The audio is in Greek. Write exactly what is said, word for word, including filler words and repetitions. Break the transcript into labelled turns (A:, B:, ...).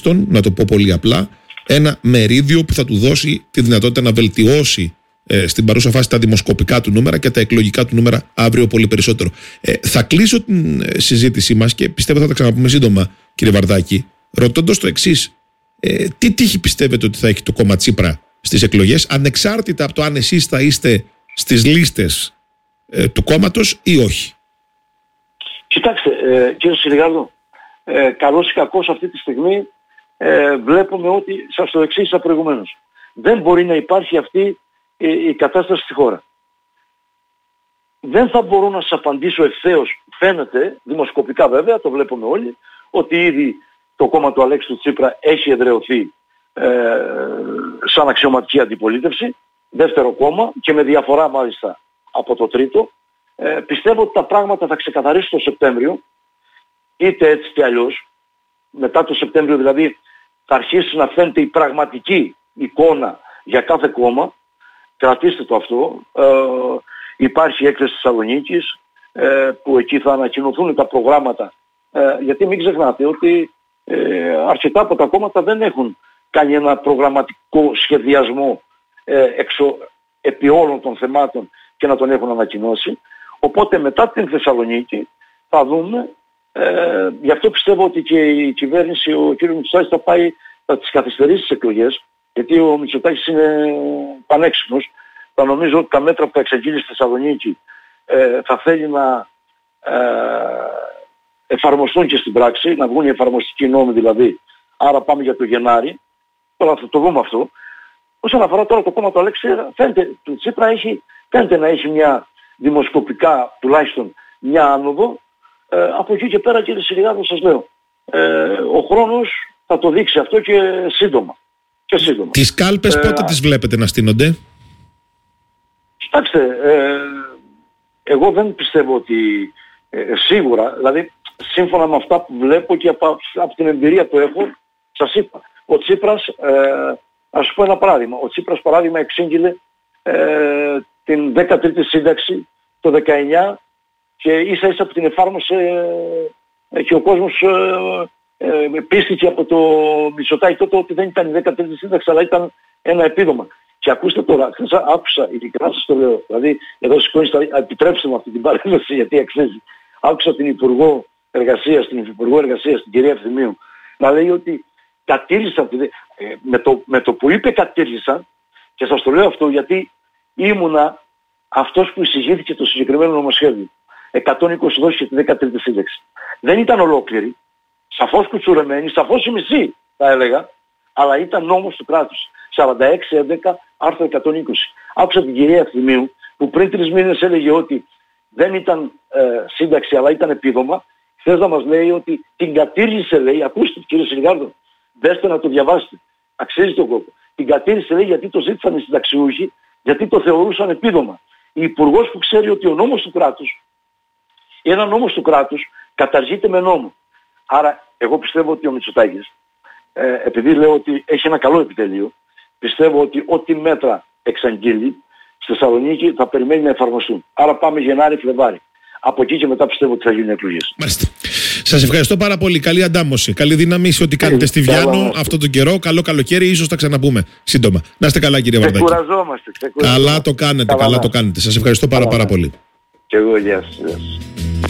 A: τουλάχιστον, να το πω πολύ απλά, ένα μερίδιο που θα του δώσει τη δυνατότητα να βελτιώσει ε, στην παρούσα φάση τα δημοσκοπικά του νούμερα και τα εκλογικά του νούμερα αύριο πολύ περισσότερο. Ε, θα κλείσω την συζήτησή μας και πιστεύω θα τα ξαναπούμε σύντομα, κύριε Βαρδάκη, ρωτώντας το εξής. Ε, τι τύχη πιστεύετε ότι θα έχει το κόμμα Τσίπρα στις εκλογές, ανεξάρτητα από το αν εσείς θα είστε στις λίστες ε, του κόμματος ή όχι?
B: Κοιτάξτε, ε, κύριε Σιλιγάρδο, ε, καλώς ή κακώς αυτή τη στιγμή ε, βλέπουμε ότι σας το εξήγησα προηγουμένως. Δεν μπορεί να υπάρχει αυτή η, η κατάσταση στη χώρα. Δεν θα μπορώ να σας απαντήσω ευθέως, φαίνεται, δημοσκοπικά βέβαια, το βλέπουμε όλοι, ότι ήδη το κόμμα του Αλέξη του Τσίπρα έχει εδραιωθεί ε, σαν αξιωματική αντιπολίτευση, δεύτερο κόμμα και με διαφορά μάλιστα από το τρίτο. Ε, πιστεύω ότι τα πράγματα θα ξεκαθαρίσουν το Σεπτέμβριο, είτε έτσι είτε αλλιώς. Μετά το Σεπτέμβριο δηλαδή θα αρχίσει να φαίνεται η πραγματική εικόνα για κάθε κόμμα. Κρατήστε το αυτό. Ε, υπάρχει έκθεση της Θεσσαλονίκης ε, που εκεί θα ανακοινωθούν τα προγράμματα. Ε, γιατί μην ξεχνάτε ότι ε, αρκετά από τα κόμματα δεν έχουν κάνει ένα προγραμματικό σχεδιασμό ε, εξω, επί όλων των θεμάτων και να τον έχουν ανακοινώσει. Οπότε μετά την Θεσσαλονίκη θα δούμε, ε, γι' αυτό πιστεύω ότι και η κυβέρνηση, ο κ. Μητσοτάκης θα πάει, θα τις καθυστερήσει τις εκλογές, γιατί ο Μητσοτάκης είναι πανέξυπνος. Θα νομίζω ότι τα μέτρα που θα εξαγγείλει στη Θεσσαλονίκη ε, θα θέλει να ε, εφαρμοστούν και στην πράξη, να βγουν οι εφαρμοστικοί νόμοι δηλαδή, άρα πάμε για το Γενάρη. Τώρα θα το δούμε αυτό. Όσον αφορά τώρα το κόμμα του Αλέξη, φαίνεται, του Τσίπρα έχει, φαίνεται να έχει μια δημοσκοπικά τουλάχιστον μια άνοδο. Ε, από εκεί και πέρα, κύριε Σιλιγάρδο, σας λέω, ε, ο χρόνος θα το δείξει αυτό και σύντομα. Και σύντομα.
A: Τις κάλπες ε, πότε τις βλέπετε να στείνονται?
B: Κοιτάξτε, ε, εγώ δεν πιστεύω ότι ε, σίγουρα, δηλαδή σύμφωνα με αυτά που βλέπω και από, από την εμπειρία που έχω, σας είπα, ο Τσίπρας, ε, ας πω ένα παράδειγμα, ο Τσίπρας παράδειγμα εξήγηλε ε, την δέκατη τρίτη σύνταξη το δεκαεννιά και ίσα ίσα που την εφάρμοσε ε, και ο κόσμος ε, ε, πίστηκε από το Μητσοτάκη τότε ότι δεν ήταν η δέκατη τρίτη σύνταξη αλλά ήταν ένα επίδομα. Και ακούστε τώρα, χθες άκουσα, ειλικρινά σας το λέω, δηλαδή εδώ σηκώνει, επιτρέψτε μου αυτή την παρέμβαση γιατί αξίζει. Άκουσα την Υπουργό Εργασίας, την Υπουργό Εργασίας, την κυρία Ευθυμίου, να λέει ότι κατήργησαν, ε, με, το, με το που είπε κατήργησαν, και σας το λέω αυτό γιατί ήμουνα αυτός που εισηγήθηκε το συγκεκριμένο νομοσχέδιο. εκατόν είκοσι δόσεις και τη δέκατη τρίτη σύνταξη. Δεν ήταν ολόκληρη, σαφώς κουτσουρεμένη, σαφώς η μισή θα έλεγα, αλλά ήταν νόμος του κράτους. σαράντα έξι έντεκα άρθρο εκατόν είκοσι. Άκουσα την κυρία Ευθυμίου που πριν τρεις μήνες έλεγε ότι δεν ήταν ε, σύνταξη αλλά ήταν επίδομα. Χθες να μας λέει ότι την κατήργησε, λέει, ακούστε κύριε Σιλιγάρδο, δέστε να το διαβάσετε, αξίζει τον κόπο. Την κατήργησε, λέει, γιατί το ζήτησαν οι συνταξιούχοι, γιατί το θεωρούσαν επίδομα. Η υπουργός που ξέρει ότι ο νόμος του κράτους, ένα νόμος του κράτους καταργείται με νόμο. Άρα εγώ πιστεύω ότι ο Μητσοτάκης, ε, επειδή λέω ότι έχει ένα καλό επιτελείο, πιστεύω ότι ό,τι μέτρα εξαγγείλει στη Θεσσαλονίκη θα περιμένει να εφαρμοστούν. Άρα πάμε Γενάρη-Φλεβάρη. Από εκεί και μετά πιστεύω ότι θα γίνουν εκλογές.
A: Μάλιστα. Σας ευχαριστώ πάρα πολύ. Καλή αντάμωση. Καλή δύναμη σε ό,τι κάνετε στη Βιάννο αυτόν τον καιρό. Καλό καλοκαίρι. Ίσως τα ξαναπούμε σύντομα. Να είστε καλά, κύριε Βαρδάκη.
B: Ξεκουραζόμαστε.
A: Καλά το κάνετε. Καλά, καλά το κάνετε. Σας ευχαριστώ πάρα, πάρα πολύ.
B: Και εγώ, γεια σας.